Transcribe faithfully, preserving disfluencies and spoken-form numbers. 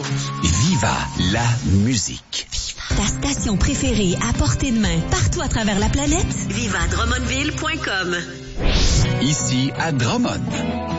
Viva la musique. Ta station préférée à portée de main, partout à travers la planète? viva drummondville point com. Ici à Drummond.